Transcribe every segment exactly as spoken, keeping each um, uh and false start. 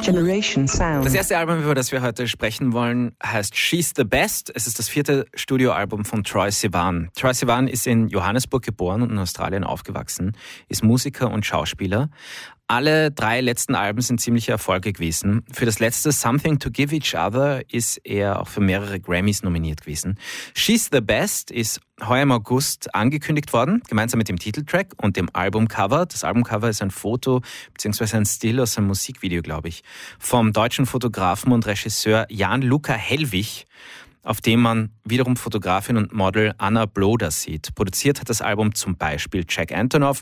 Generation Sound. Das erste Album, über das wir heute sprechen wollen, heißt She's the Best. Es ist das vierte Studioalbum von Troye Sivan. Troye Sivan ist in Johannesburg geboren und in Australien aufgewachsen, ist Musiker und Schauspieler. Alle drei letzten Alben sind ziemliche Erfolge gewesen. Für das letzte Something to Give Each Other ist er auch für mehrere Grammys nominiert gewesen. She's the Best ist heuer im August angekündigt worden, gemeinsam mit dem Titeltrack und dem Albumcover. Das Albumcover ist ein Foto bzw. ein Still aus einem Musikvideo, glaube ich, vom deutschen Fotografen und Regisseur Jan-Luca Hellwig, auf dem man wiederum Fotografin und Model Anna Bloder sieht. Produziert hat das Album zum Beispiel Jack Antonoff.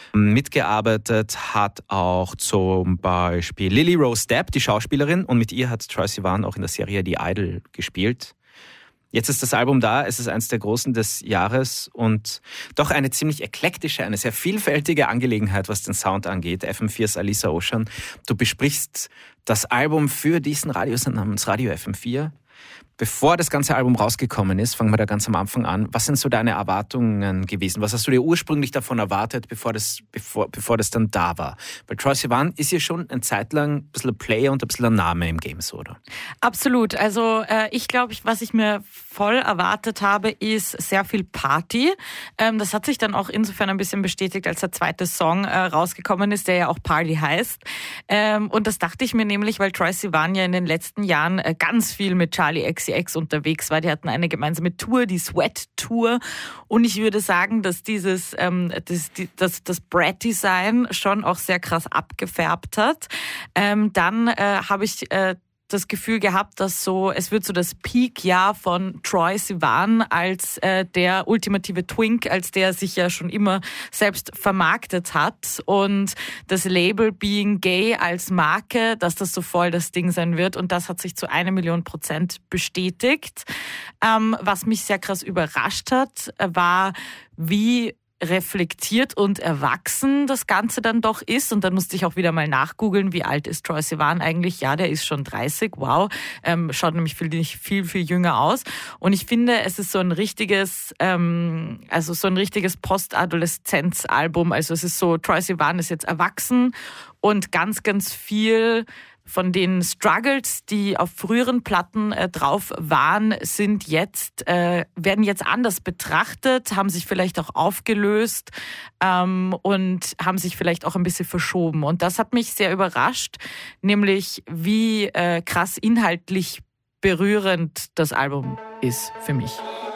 Mitgearbeitet hat auch zum Beispiel Lily Rose Depp, die Schauspielerin, und mit ihr hat Troye Sivan auch in der Serie The Idol gespielt. Jetzt ist das Album da, es ist eines der großen des Jahres und doch eine ziemlich eklektische, eine sehr vielfältige Angelegenheit, was den Sound angeht. F M viers Alisa Ocean, du besprichst das Album für diesen Radiosender namens Radio F M vier. Bevor das ganze Album rausgekommen ist, fangen wir da ganz am Anfang an. Was sind so deine Erwartungen gewesen? Was hast du dir ursprünglich davon erwartet, bevor das, bevor, bevor das dann da war? Weil Troye Sivan ist ja schon eine Zeit lang ein bisschen ein Player und ein bisschen ein Name im Game, so, oder? Absolut. Also äh, ich glaube, was ich mir voll erwartet habe, ist sehr viel Party. Ähm, das hat sich dann auch insofern ein bisschen bestätigt, als der zweite Song äh, rausgekommen ist, der ja auch Party heißt. Ähm, und das dachte ich mir nämlich, weil Troye Sivan ja in den letzten Jahren äh, ganz viel mit Charli X C X unterwegs war. Die hatten eine gemeinsame Tour, die Sweat Tour. Und ich würde sagen, dass dieses ähm, das, die, das, das Brat-Design schon auch sehr krass abgefärbt hat. Ähm, dann äh, habe ich äh, das Gefühl gehabt, dass so, es wird so das Peak-Jahr von Troye Sivan als äh, der ultimative Twink, als der sich ja schon immer selbst vermarktet hat, und das Label Being Gay als Marke, dass das so voll das Ding sein wird, und das hat sich zu einer Million Prozent bestätigt. Ähm, was mich sehr krass überrascht hat, war, wie reflektiert und erwachsen das Ganze dann doch ist. Und dann musste ich auch wieder mal nachgoogeln, wie alt ist Troye Sivan eigentlich? Ja, der ist schon dreißig, wow. Ähm, schaut nämlich viel, viel, viel jünger aus. Und ich finde, es ist so ein richtiges, ähm, also so ein richtiges Postadoleszenz-Album. Also es ist so, Troye Sivan ist jetzt erwachsen und ganz, ganz viel von den Struggles, die auf früheren Platten äh, drauf waren, sind jetzt, äh, werden jetzt anders betrachtet, haben sich vielleicht auch aufgelöst ähm, und haben sich vielleicht auch ein bisschen verschoben. Und das hat mich sehr überrascht, nämlich wie äh, krass inhaltlich berührend das Album ist für mich.